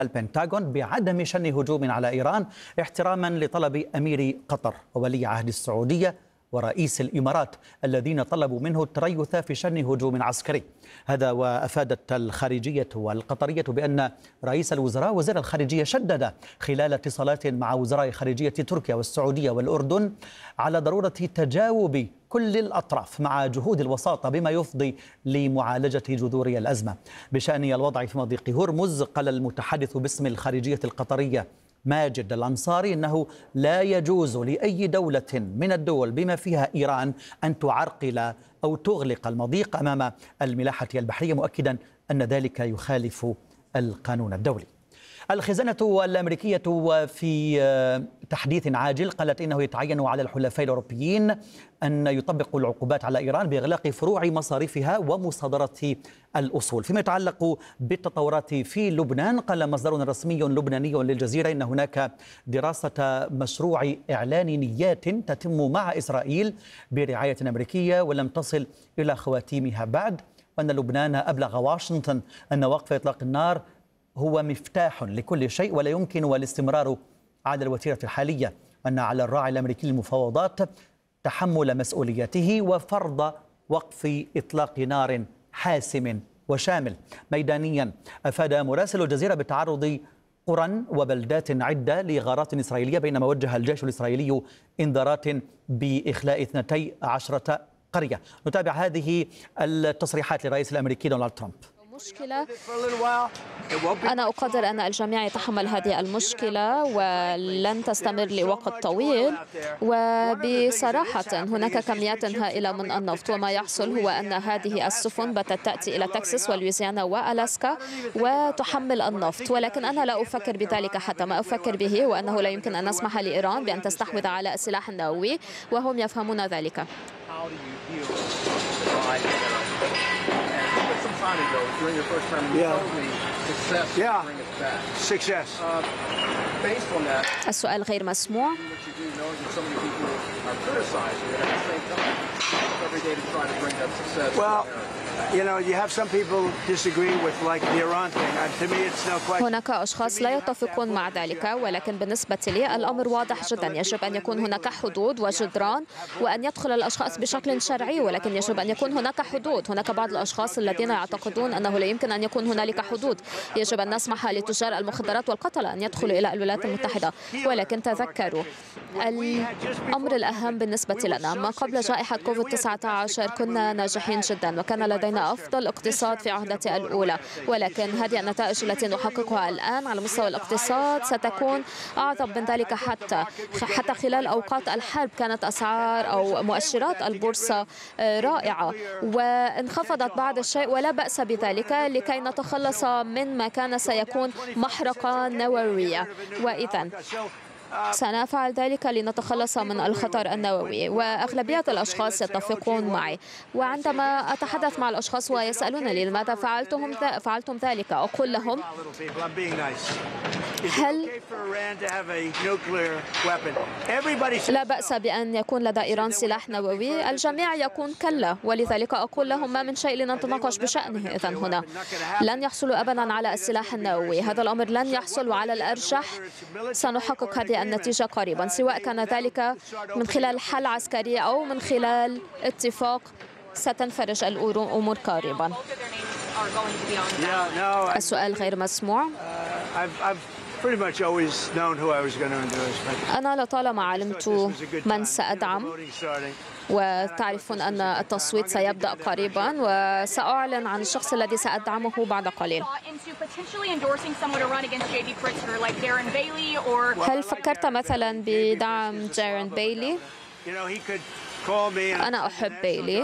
البنتاغون بعدم شن هجوم على إيران احتراما لطلب أمير قطر وولي عهد السعودية ورئيس الإمارات الذين طلبوا منه التريث في شن هجوم عسكري. هذا وأفادت الخارجية والقطرية بأن رئيس الوزراء وزير الخارجية شدد خلال اتصالات مع وزراء خارجية تركيا والسعودية والأردن على ضرورة تجاوب كل الأطراف مع جهود الوساطة بما يفضي لمعالجة جذور الأزمة. بشأن الوضع في مضيق هرمز، قال المتحدث باسم الخارجية القطرية ماجد الأنصاري إنه لا يجوز لأي دولة من الدول بما فيها إيران أن تعرقل أو تغلق المضيق أمام الملاحة البحرية، مؤكدا أن ذلك يخالف القانون الدولي. الخزانة الأمريكية في تحديث عاجل قالت إنه يتعين على الحلفاء الأوروبيين أن يطبقوا العقوبات على إيران بإغلاق فروع مصارفها ومصادرة الأصول. فيما يتعلق بالتطورات في لبنان، قال مصدر رسمي لبناني للجزيرة إن هناك دراسة مشروع إعلان نيات تتم مع إسرائيل برعاية أمريكية ولم تصل إلى خواتيمها بعد، وأن لبنان أبلغ واشنطن أن وقف إطلاق النار هو مفتاح لكل شيء ولا يمكن الاستمرار على الوتيرة الحالية، وأن على الراعي الأمريكي للمفاوضات تحمل مسؤوليته وفرض وقف إطلاق نار حاسم وشامل. ميدانيا، أفاد مراسل الجزيرة بتعرض قرى وبلدات عدة لغارات إسرائيلية، بينما وجه الجيش الإسرائيلي إنذارات بإخلاء 12 قرية. نتابع هذه التصريحات للرئيس الأمريكي دونالد ترامب. مشكلة، أنا أقدر أن الجميع يتحمل هذه المشكلة ولن تستمر لوقت طويل، وبصراحة هناك كميات هائلة من النفط، وما يحصل هو أن هذه السفن باتت تأتي إلى تكساس ولويزيانا وألاسكا وتحمل النفط، ولكن أنا لا أفكر بذلك حتى. ما أفكر به هو أنه لا يمكن أن نسمح لإيران بأن تستحوذ على السلاح النووي، وهم يفهمون ذلك. Time ago, during your first term, you told me success bring us back. Success. Based on that, السؤال غير مسموع. what you do, knowing that so many people are criticizing it at the same time, every day to try to bring that success. Well, you know, you have some people disagree with like the Iran thing. To me, it's no question. هناك أشخاص لا يتفقون مع ذلك، ولكن بالنسبة لي الأمر واضح جدا. يجب أن يكون هناك حدود وجدران وأن يدخل الأشخاص بشكل شرعي، ولكن يجب أن يكون هناك حدود. هناك بعض الأشخاص الذين يعتقدون أنه لا يمكن أن يكون هنالك حدود. يجب أن نسمح لتجار المخدرات والقتلة أن يدخلوا إلى الولايات المتحدة، ولكن تذكروا الأمر الأهم بالنسبة لنا ما قبل جائحة كوفيد-19 كنا ناجحين جدا وكان لدينا أفضل اقتصاد في عهدتي الأولى، ولكن هذه النتائج التي نحققها الآن على مستوى الاقتصاد ستكون أعظم من ذلك. حتى خلال أوقات الحرب كانت أسعار أو مؤشرات البورصة رائعة وانخفضت بعض الشيء، ولا بأس بذلك لكي نتخلص من ما كان سيكون محرقة نووية، وإذا سنفعل ذلك لنتخلص من الخطر النووي. وأغلبية الأشخاص يتفقون معي، وعندما أتحدث مع الأشخاص ويسألونني لماذا فعلتم ذلك، أقول لهم هل لا بأس بأن يكون لدى إيران سلاح نووي؟ الجميع يقول كلا، ولذلك أقول لهم ما من شيء لنتناقش بشأنه. إذن هنا لن يحصلوا أبدا على السلاح النووي، هذا الأمر لن يحصل، وعلى الأرجح سنحقق هذه النتيجة قريبا، سواء كان ذلك من خلال حل عسكري أو من خلال اتفاق ستنفرج الأمور قريبا. السؤال غير مسموع. أنا لطالما علمت من سأدعم، وتعرفون أن التصويت سيبدأ قريبا وسأعلن عن الشخص الذي سأدعمه بعد قليل. هل فكرت مثلا بدعم جارين بايلي؟ أنا أحب بايلي.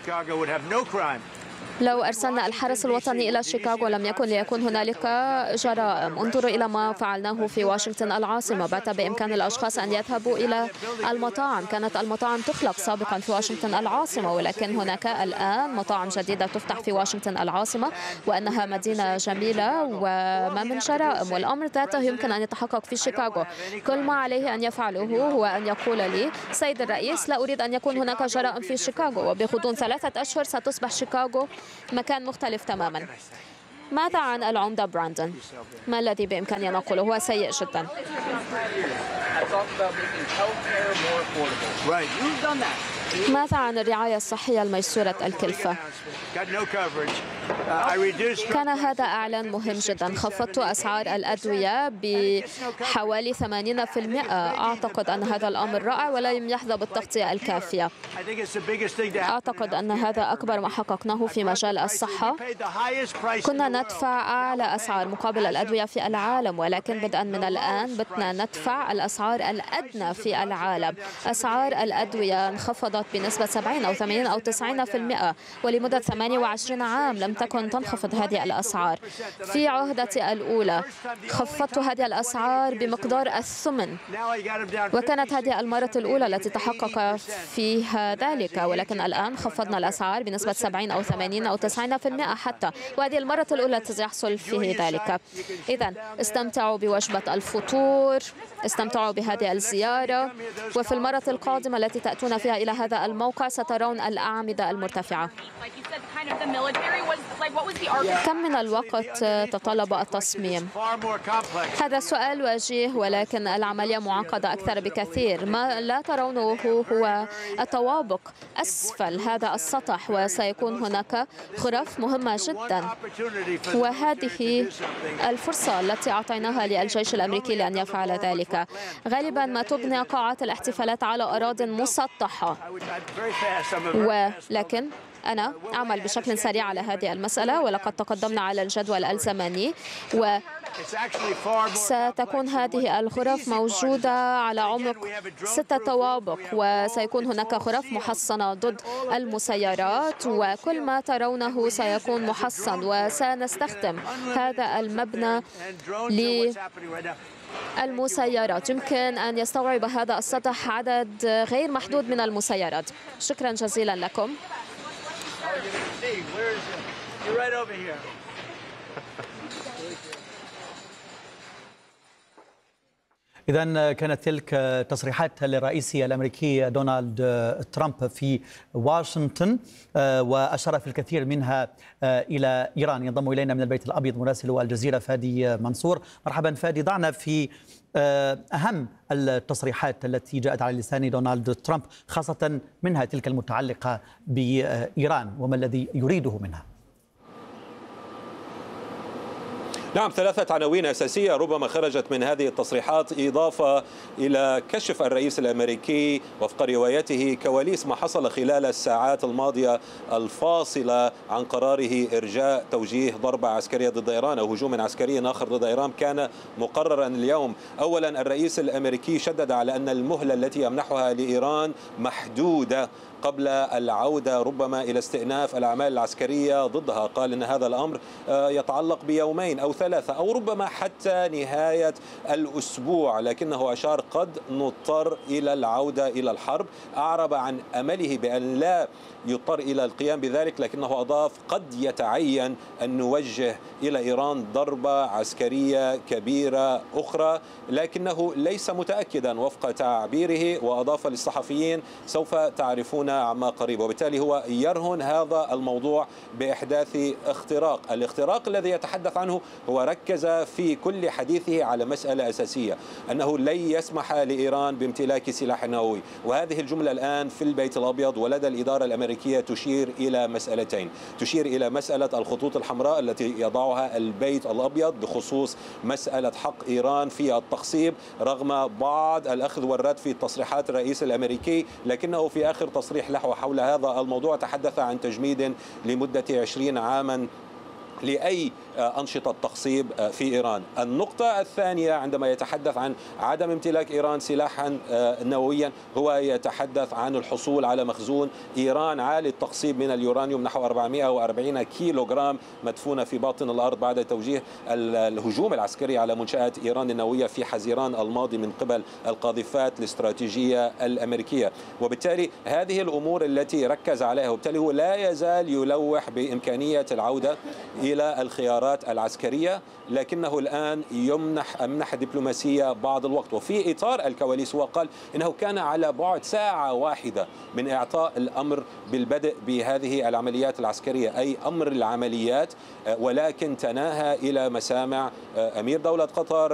لو أرسلنا الحرس الوطني إلى شيكاغو لم يكن ليكون هنالك جرائم. انظروا إلى ما فعلناه في واشنطن العاصمة، بات بإمكان الأشخاص أن يذهبوا إلى المطاعم. كانت المطاعم تغلق سابقا في واشنطن العاصمة، ولكن هناك الآن مطاعم جديدة تفتح في واشنطن العاصمة، وأنها مدينة جميلة وما من جرائم، والأمر ذاته يمكن أن يتحقق في شيكاغو. كل ما عليه أن يفعله هو أن يقول لي سيد الرئيس لا أريد أن يكون هناك جرائم في شيكاغو، وبغضون 3 أشهر ستصبح شيكاغو مكان مختلف تماما. ماذا عن العمدة براندون؟ ما الذي بإمكاننا نقوله؟ هو سيء جدا. ماذا عن الرعاية الصحية الميسورة الكلفة؟ كان هذا إعلان مهم جدا. خفضت أسعار الأدوية بحوالي 80%. أعتقد أن هذا الأمر رائع ولم يحظى بالتغطية الكافية. أعتقد أن هذا أكبر ما حققناه في مجال الصحة. كنا ندفع أعلى أسعار مقابل الأدوية في العالم، ولكن بدءا من الآن بدنا ندفع الأسعار الأدنى في العالم. أسعار الأدوية انخفضت بنسبة 70 أو 80 أو 90%، ولمدة 28 عام لم تكن تنخفض هذه الأسعار. في عهدتي الأولى خفضت هذه الأسعار بمقدار الثمن، وكانت هذه المرة الأولى التي تحقق فيها ذلك، ولكن الآن خفضنا الأسعار بنسبة 70 أو 80 أو 90% حتى، وهذه المرة الأولى التي يحصل فيه ذلك. إذن استمتعوا بوجبة الفطور، استمتعوا بهذه الزيارة، وفي المرة القادمة التي تأتون فيها إلى هذا الموقع سترون الأعمدة المرتفعة. كم من الوقت تطلب التصميم؟ هذا سؤال وجيه، ولكن العملية معقدة أكثر بكثير. ما لا ترونه هو الطوابق أسفل هذا السطح، وسيكون هناك غرف مهمة جدا، وهذه الفرصة التي أعطيناها للجيش الأمريكي لأن يفعل ذلك. غالبا ما تبنى قاعات الاحتفالات على أراضٍ مسطحة، ولكن أنا أعمل بشكل سريع على هذه المسألة، ولقد تقدمنا على الجدول الزمني، وستكون هذه الغرف موجودة على عمق 6 طوابق، وسيكون هناك غرف محصنة ضد المسيرات، وكل ما ترونه سيكون محصن، وسنستخدم هذا المبنى المسيرات. يمكن أن يستوعب هذا السطح عدد غير محدود من المسيرات. شكرا جزيلا لكم. إذن كانت تلك تصريحات للرئيس الأمريكي دونالد ترامب في واشنطن، وأشار في الكثير منها إلى إيران. ينضم إلينا من البيت الأبيض مراسل الجزيرة فادي منصور. مرحبا فادي، ضعنا في أهم التصريحات التي جاءت على لسان دونالد ترامب، خاصة منها تلك المتعلقة بإيران، وما الذي يريده منها؟ نعم، 3 عناوين أساسية ربما خرجت من هذه التصريحات، إضافة إلى كشف الرئيس الأمريكي وفق روايته كواليس ما حصل خلال الساعات الماضية الفاصلة عن قراره إرجاء توجيه ضربة عسكرية ضد إيران أو هجوم عسكري آخر ضد إيران كان مقررا اليوم. أولا، الرئيس الأمريكي شدد على أن المهلة التي يمنحها لإيران محدودة قبل العودة ربما إلى استئناف الأعمال العسكرية ضدها. قال إن هذا الأمر يتعلق بيومين أو 3 أو ربما حتى نهاية الأسبوع، لكنه أشار قد نضطر إلى العودة إلى الحرب. أعرب عن أمله بأن لا يضطر إلى القيام بذلك، لكنه أضاف قد يتعين أن نوجه إلى إيران ضربة عسكرية كبيرة أخرى، لكنه ليس متأكدا وفق تعبيره. وأضاف للصحفيين سوف تعرفون عما قريب. وبالتالي هو يرهن هذا الموضوع بإحداث اختراق. الاختراق الذي يتحدث عنه هو ركز في كل حديثه على مسألة أساسية، أنه لن يسمح لإيران بامتلاك سلاح نووي. وهذه الجملة الآن في البيت الأبيض ولدى الإدارة الأمريكية تشير إلى مسألتين. تشير إلى مسألة الخطوط الحمراء التي يضعها البيت الأبيض بخصوص مسألة حق إيران في التخصيب، رغم بعض الأخذ والرد في تصريحات الرئيس الأمريكي، لكنه في آخر تصريح له حول هذا الموضوع تحدث عن تجميد لمدة 20 عاما لأي أنشطة تخصيب في إيران. النقطة الثانية عندما يتحدث عن عدم امتلاك إيران سلاحا نوويا، هو يتحدث عن الحصول على مخزون إيران عالي التخصيب من اليورانيوم نحو 440 كيلوغرام مدفونة في باطن الأرض بعد توجيه الهجوم العسكري على منشآت إيران النووية في حزيران الماضي من قبل القاذفات الاستراتيجية الأمريكية. وبالتالي هذه الأمور التي ركز عليها، وبالتالي هو لا يزال يلوح بإمكانية العودة إلى الخيارات القرارات العسكرية، لكنه الآن يمنح أمنحة دبلوماسية بعض الوقت. وفي إطار الكواليس هو قال إنه كان على بعد ساعة واحدة من إعطاء الأمر بالبدء بهذه العمليات العسكرية، أي أمر العمليات، ولكن تناهى إلى مسامع أمير دولة قطر